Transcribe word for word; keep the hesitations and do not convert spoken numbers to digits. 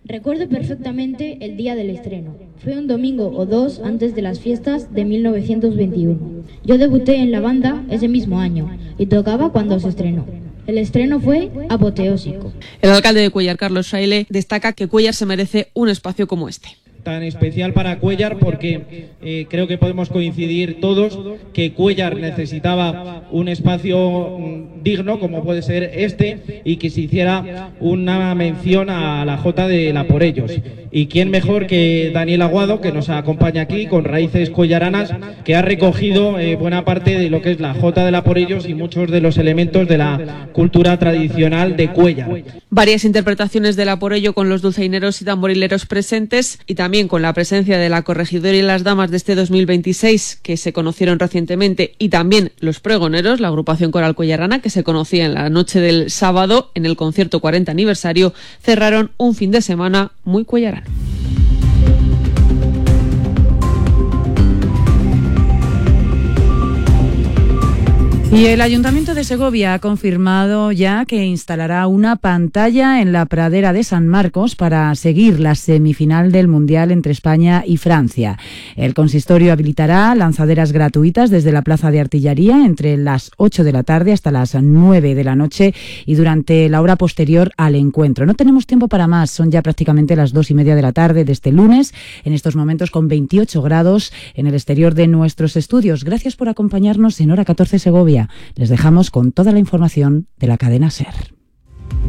Recuerdo perfectamente el día del estreno. Fue un domingo o dos antes de las fiestas de mil novecientos veintiuno. Yo debuté en la banda ese mismo año y tocaba cuando se estrenó. El estreno fue apoteósico. El alcalde de Cuéllar, Carlos Fraile, destaca que Cuéllar se merece un espacio como este. Tan especial para Cuéllar porque eh, creo que podemos coincidir todos que Cuéllar necesitaba un espacio mm, digno como puede ser este y que se hiciera una mención a la Jota de la Por Ellos. Y quién mejor que Daniel Aguado, que nos acompaña aquí con raíces cuellaranas, que ha recogido eh, buena parte de lo que es la Jota de la Por Ellos y muchos de los elementos de la cultura tradicional de Cuéllar. Varias interpretaciones de la Por Ello con los dulzaineros y tamborileros presentes y también con la presencia de la Corregidora y las Damas de este dos mil veintiséis, que se conocieron recientemente, y también los Pregoneros, la agrupación coral cuellarana, que se conocía en la noche del sábado en el concierto cuarenta aniversario, cerraron un fin de semana muy cuellarano. Y el Ayuntamiento de Segovia ha confirmado ya que instalará una pantalla en la pradera de San Marcos para seguir la semifinal del Mundial entre España y Francia. El consistorio habilitará lanzaderas gratuitas desde la Plaza de Artillería entre las ocho de la tarde hasta las nueve de la noche y durante la hora posterior al encuentro. No tenemos tiempo para más, son ya prácticamente las dos y media de la tarde de este lunes, en estos momentos con veintiocho grados en el exterior de nuestros estudios. Gracias por acompañarnos en Hora catorce Segovia. Les dejamos con toda la información de la cadena SER.